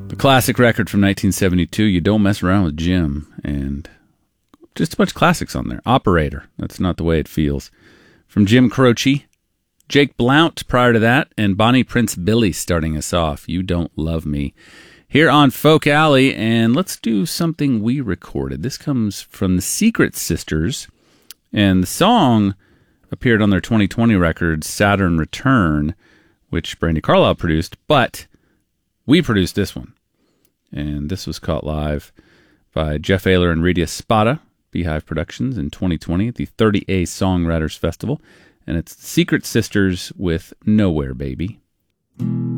The classic record from 1972, You Don't Mess Around with Jim, and just a bunch of classics on there. Operator, That's Not the Way It Feels, from Jim Croce. Jake Blount prior to that, and Bonnie Prince Billy starting us off, You Don't Love Me, here on Folk Alley. And let's do something we recorded. This comes from the Secret Sisters, and the song appeared on their 2020 record, Saturn Return, which Brandi Carlile produced, but we produced this one. And this was caught live by Jeff Ayler and Rita Spada, Beehive Productions, in 2020 at the 30A Songwriters Festival. And it's the Secret Sisters with Nowhere Baby.